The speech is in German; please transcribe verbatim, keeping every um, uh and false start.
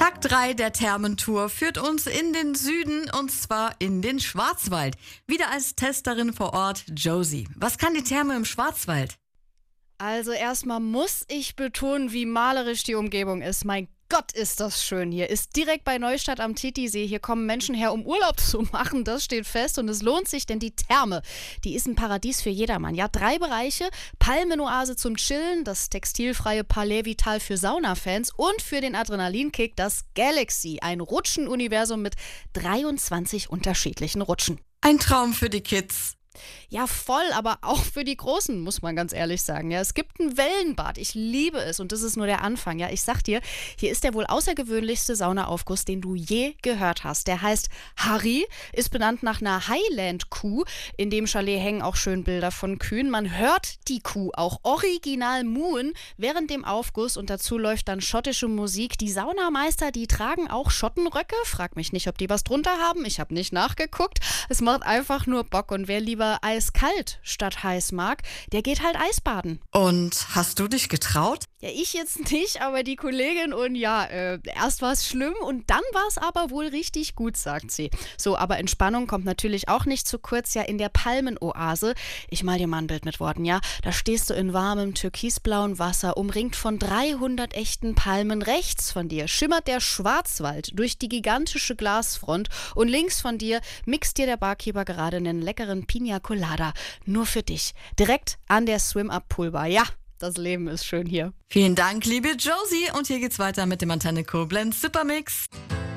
Tag drei der Thermentour führt uns in den Süden und zwar in den Schwarzwald. Wieder als Testerin vor Ort Josie. Was kann die Therme im Schwarzwald? Also erstmal muss ich betonen, wie malerisch die Umgebung ist. Mein Gott, ist das schön hier. Ist direkt bei Neustadt am Titisee. Hier kommen Menschen her, um Urlaub zu machen. Das steht fest und es lohnt sich, denn die Therme, die ist ein Paradies für jedermann. Ja, drei Bereiche: Palmenoase zum Chillen, das textilfreie Palais Vital für Saunafans und für den Adrenalinkick das Galaxy, ein Rutschenuniversum mit dreiundzwanzig unterschiedlichen Rutschen. Ein Traum für die Kids. Ja, voll, aber auch für die Großen, muss man ganz ehrlich sagen. Ja, es gibt ein Wellenbad, ich liebe es und das ist nur der Anfang. Ja, ich sag dir, hier ist der wohl außergewöhnlichste Saunaaufguss, den du je gehört hast. Der heißt Harry, ist benannt nach einer Highland-Kuh. In dem Chalet hängen auch schön Bilder von Kühen. Man hört die Kuh auch original muhen während dem Aufguss und dazu läuft dann schottische Musik. Die Saunameister, die tragen auch Schottenröcke. Frag mich nicht, ob die was drunter haben. Ich habe nicht nachgeguckt. Es macht einfach nur Bock und wer lieber eiskalt statt heiß mag, der geht halt Eisbaden. Und hast du dich getraut? Ja, ich jetzt nicht, aber die Kollegin und ja, äh, erst war es schlimm und dann war es aber wohl richtig gut, sagt sie. So, aber Entspannung kommt natürlich auch nicht zu kurz, ja, in der Palmenoase. Ich mal dir mal ein Bild mit Worten, ja. Da stehst du in warmem türkisblauen Wasser, umringt von dreihundert echten Palmen. Rechts von dir schimmert der Schwarzwald durch die gigantische Glasfront und links von dir mixt dir der Barkeeper gerade einen leckeren Pina Colada. Nur für dich. Direkt an der Swim-Up-Poolbar. Ja, das Leben ist schön hier. Vielen Dank, liebe Josie. Und hier geht's weiter mit dem Antenne Koblenz Supermix.